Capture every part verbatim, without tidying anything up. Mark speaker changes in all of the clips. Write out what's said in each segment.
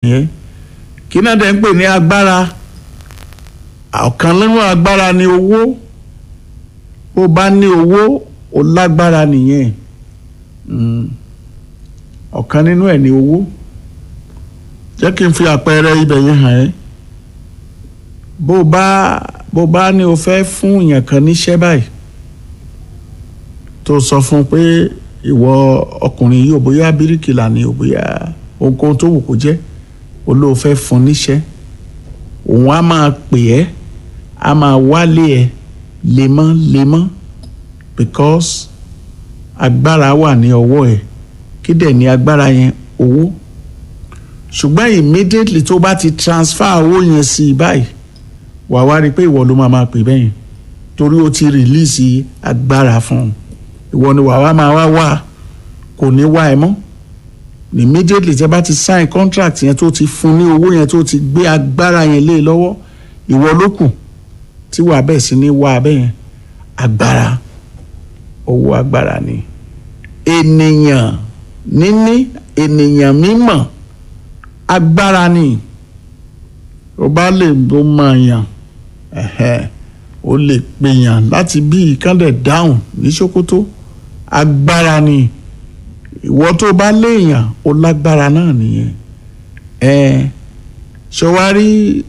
Speaker 1: kí náà dẹ̀ ń pè ní agbára ọ̀kan nínú agbára ni owó bó bá ní owó ó lágbára nìyẹn ọ̀kan nínú ẹ̀ ní owó jẹ́ kí n fi àpẹẹrẹ ibẹ̀ yẹn hàn ẹ́ bó bá bó bá ní o fẹ́ fún èèyàn kan níṣẹ́ báyìí tó sọ fún un pé ìwọ ọkùnrin yìí ò bóyá bíríkìlà ni ò bóyá ohunkóhun tó wù kó jẹ́ o ló fẹ́ fún níṣẹ́ òun á máa pè ẹ́ á máa wálé ẹ lemọ́lemọ́ because agbára wà ní ọwọ́ ẹ̀ kí dẹ̀ ní agbára yẹn owó ṣùgbọ́n immediately tó bá ti transfer owó yẹn sí i báyìí wà wá rí i pé ìwọ ló máa máa pè bẹ́yìn torí ó ti release agbára fún un ìwọ ni wà wá máa wá wá kò ní wá ẹ mọ́ immediately tẹ́ bá ti sign contract yẹn tó ti fún ní owó yẹn tó ti gbé agbára yẹn lé lọ́wọ́ ìwọ ló kù tí wàá bẹ̀ sí ní wá abẹ́ yẹn agbára owó agbára ni ènìyàn níní ènìyàn mímọ̀ agbára ni ó bá lè bó máa yàn ó lè pèèyàn láti bí ìkàndẹ̀ dáhùn ní Sókótó agbára ni ìwọ tó bá léèyàn ó lágbára náà nìyẹn ẹ ṣọwárí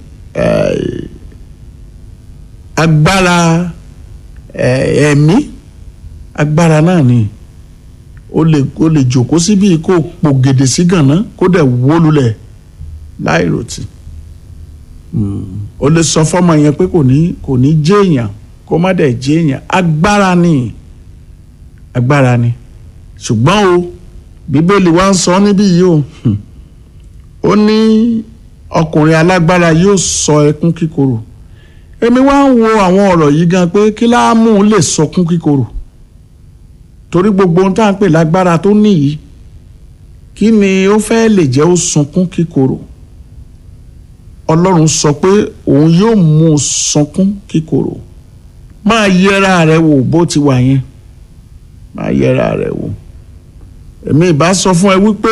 Speaker 1: agbára ẹ̀mí agbára náà ni ó lè ó lè jòkó síbi kó pògèdè sí gànà kó dẹ̀ wó lulẹ̀ láìròtì ó lè sọ fọ́mọ yẹn pé kò ní kò ní jẹ́ èèyàn kó má dẹ̀ jẹ́ èèyàn agbára ni agbára ni ṣùgbọ́n o bíbélì wa ń sọ níbí yìí o ó ní ọkùnrin alágbára yóò sọ ẹkún kíkorò èmi wá ń wo àwọn ọ̀rọ̀ yìí gan pé kí láàmú lè sọkún kíkorò torí gbogbo ohun tá à ń pè lágbára tó níyì kí ni ó fẹ́ lè jẹ́ ó sunkún kíkorò Ọlọ́run sọ pé òun yóò mú un sunkún kíkorò máa yẹra rẹ wò bó ti wà yẹn máa yẹra rẹ wò èmi ìbá sọ fún ẹ wípé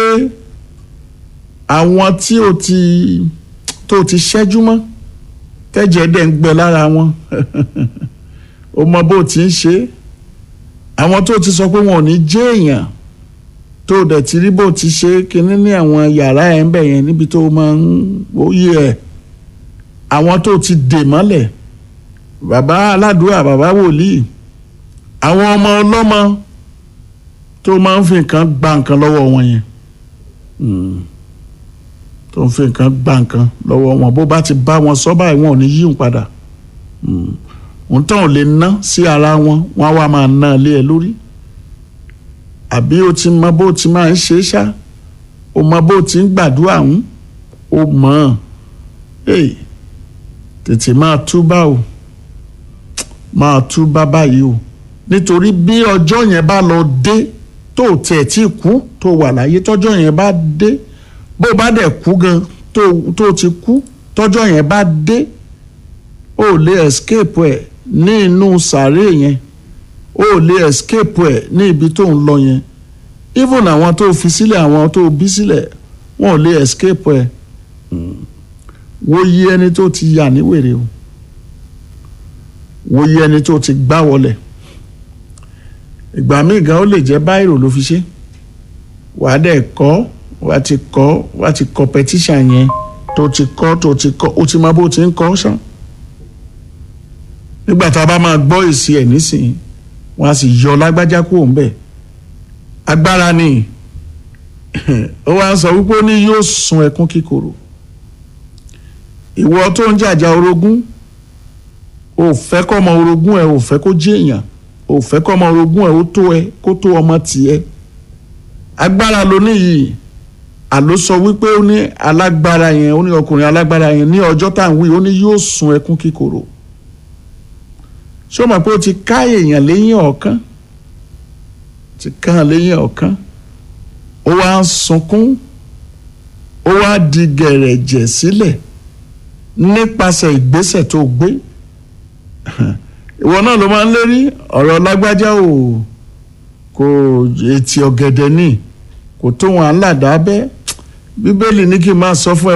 Speaker 1: àwọn tí o ti tó ti ṣẹ́jú mọ́ tẹ́jẹ̀ dẹ̀ ń gbẹ lára wọn o mọ bó ti ń ṣe àwọn tó ti sọ pé wọn ò ní jẹ́ èèyàn tó dẹ̀ ti rí bó ti ṣe kinní ní àwọn yàrá ẹ̀ ń bẹ̀ yẹn níbi tó máa ń wòye ẹ̀ àwọn tó ti dè mọ́lẹ̀ bàbá aládùúrà bàbá wòlíì àwọn ọmọ ọlọ́mọ tó máa ń fi nǹkan gba nǹkan lọ́wọ́ wọn yẹn tó ń fi nǹkan gba nǹkan lọ́wọ́ wọn bó bá ti bá wọn sọ báyìí wọn ò ní yíùn padà òun tán ò lè ná sí ara wọn wọn á wá máa ná lé ẹ lórí àbí o ti mọ bó ti máa ń ṣe é ṣá o mọ bó ti ń gbàdúrà ń o mọ̀ ọ́n tètè máa túbà o máa túbà báyìí o nítorí bí ọjọ́ yẹn bá lọ dé tó tiẹ̀ tí kú tó wà láyé tọ́jọ́ yẹn bá dé bó bá dẹ̀ kú gan tó tó ti kú tọ́jọ́ yẹn bá dé ó lè escape ẹ̀ ní inú sàárè yẹn ó lè escape ẹ̀ ní ibi tó ń lọ yẹn even àwọn tó fi sílẹ̀ àwọn tó bí sílẹ̀ wọn ò lè escape ẹ̀ wo yí ẹni tó ti yà ní wèrè o wo yí ẹni tó ti gbá wọlẹ̀ ìgbà míì gan ó lè jẹ́ báírò ló fi ṣe wàá dẹ̀ kọ́ wàá ti kọ́ wàá ti kọ́ petition yẹn tó ti kọ́ tó ti kọ́ ó ti mọ bó ti ń kọ́ ṣán nígbà tá a bá máa gbọ́ èsì ẹ̀ nísìnyí wọ́n á sì yọ lágbájá kúrò ń bẹ̀ agbára ni ó wá ń sọ wípé ó ní yóò sun ẹkún kíkorò ìwọ tó ń jàjà orogún ò fẹ́ kọ́ ọmọ orogún ẹ ò fẹ́ kó jẹ́ èèyàn ò fẹ́ kọ́ ọmọ orogún ẹ ó tó ẹ kó tó ọmọ tiẹ̀ agbára ló ní yìí àló sọ wípé ó ní alágbára yẹn ó ní ọkùnrin alágbára yẹn ní ọjọ́ tá à ń wí ó ní yóò sun ẹkún kíkorò ṣé o mọ̀ pé o ti ká èèyàn lẹ́yìn ọ̀kan ti ká lẹ́yìn ọ̀kan ó wá ń sunkún ó wá di gẹ̀rẹ̀jẹ̀ sílẹ̀ nípasẹ̀ ìgbésẹ̀ tó gbé ìwọ náà ló máa ń lérí ọ̀rọ̀ lágbájá ò kò etí ọ̀gẹ̀dẹ̀ ní kò tó wọn aládàá bẹ́ẹ̀ bíbélì ní kí n máa sọ fún ẹ